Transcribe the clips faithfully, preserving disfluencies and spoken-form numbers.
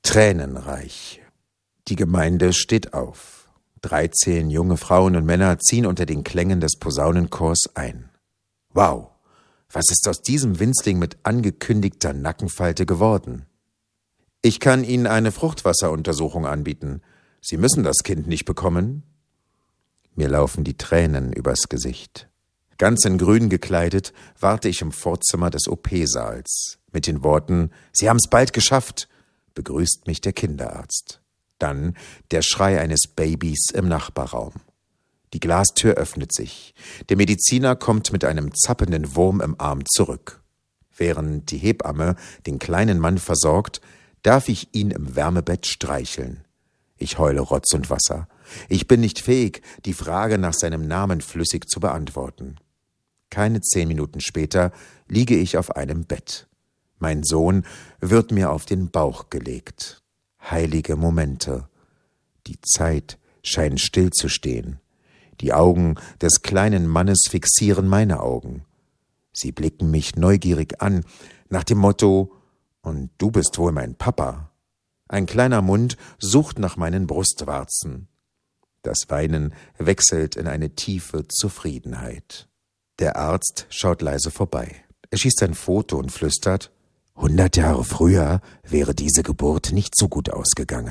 Tränenreich. Die Gemeinde steht auf. Dreizehn junge Frauen und Männer ziehen unter den Klängen des Posaunenchors ein. Wow, was ist aus diesem Winzling mit angekündigter Nackenfalte geworden? Ich kann Ihnen eine Fruchtwasseruntersuchung anbieten. Sie müssen das Kind nicht bekommen. Mir laufen die Tränen übers Gesicht. Ganz in Grün gekleidet warte ich im Vorzimmer des O P-Saals. Mit den Worten, »Sie haben's bald geschafft«, begrüßt mich der Kinderarzt. Dann der Schrei eines Babys im Nachbarraum. Die Glastür öffnet sich. Der Mediziner kommt mit einem zappenden Wurm im Arm zurück. Während die Hebamme den kleinen Mann versorgt, darf ich ihn im Wärmebett streicheln. Ich heule Rotz und Wasser. Ich bin nicht fähig, die Frage nach seinem Namen flüssig zu beantworten. Keine zehn Minuten später liege ich auf einem Bett. Mein Sohn wird mir auf den Bauch gelegt. Heilige Momente. Die Zeit scheint stillzustehen. Die Augen des kleinen Mannes fixieren meine Augen. Sie blicken mich neugierig an, nach dem Motto, »Und du bist wohl mein Papa?« Ein kleiner Mund sucht nach meinen Brustwarzen. Das Weinen wechselt in eine tiefe Zufriedenheit. Der Arzt schaut leise vorbei. Er schießt ein Foto und flüstert, »Hundert Jahre früher wäre diese Geburt nicht so gut ausgegangen.«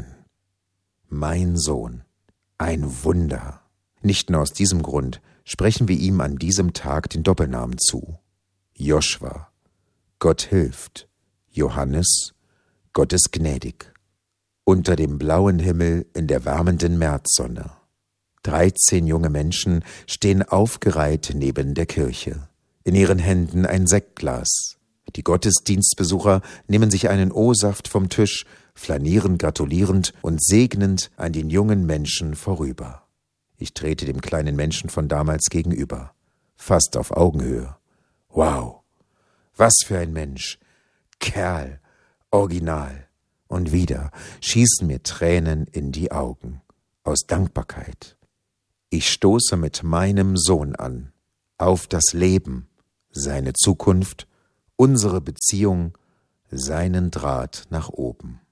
Mein Sohn. Ein Wunder. Nicht nur aus diesem Grund sprechen wir ihm an diesem Tag den Doppelnamen zu. Joshua. Gott hilft. Johannes. Gott ist gnädig. Unter dem blauen Himmel in der wärmenden Märzsonne. Dreizehn junge Menschen stehen aufgereiht neben der Kirche. In ihren Händen ein Sektglas. Die Gottesdienstbesucher nehmen sich einen O-Saft vom Tisch, flanieren gratulierend und segnend an den jungen Menschen vorüber. Ich trete dem kleinen Menschen von damals gegenüber, fast auf Augenhöhe. Wow, was für ein Mensch, Kerl, original. Und wieder schießen mir Tränen in die Augen, aus Dankbarkeit. Ich stoße mit meinem Sohn an, auf das Leben, seine Zukunft, unsere Beziehung, seinen Draht nach oben.